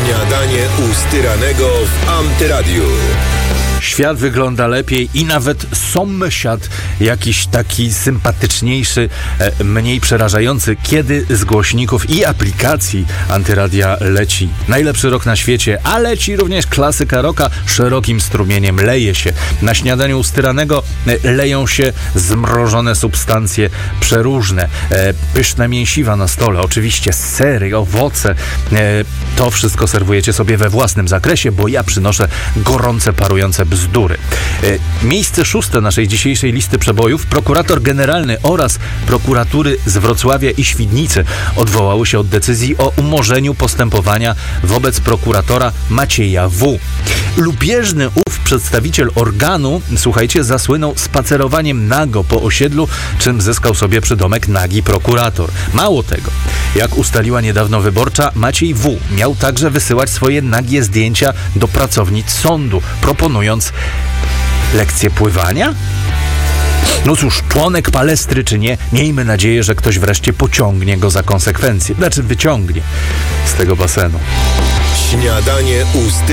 Śniadanie u Styranego w Antyradiu. Świat wygląda lepiej i nawet sąsiad jakiś taki sympatyczniejszy, mniej przerażający, kiedy z głośników i aplikacji Antyradia leci najlepszy rock na świecie, a leci również klasyka rocka szerokim strumieniem, leje się. Na śniadaniu u Styranego leją się zmrożone substancje przeróżne, pyszne mięsiwa na stole, oczywiście sery, owoce. To wszystko serwujecie sobie we własnym zakresie, bo ja przynoszę gorące, parujące bzdury. Miejsce 6 naszej dzisiejszej listy przebojów. Prokurator generalny oraz prokuratury z Wrocławia i Świdnicy odwołały się od decyzji o umorzeniu postępowania wobec prokuratora Macieja W. Lubieżny ów przedstawiciel organu, słuchajcie, zasłynął spacerowaniem nago po osiedlu, czym zyskał sobie przydomek nagi prokurator. Mało tego, jak ustaliła niedawno Wyborcza, Maciej W. miał także wysyłać swoje nagie zdjęcia do pracownic sądu, proponując lekcję pływania? No cóż, członek palestry czy nie, miejmy nadzieję, że ktoś wreszcie pociągnie go za konsekwencje. Znaczy wyciągnie z tego basenu. Śniadanie u Styranego.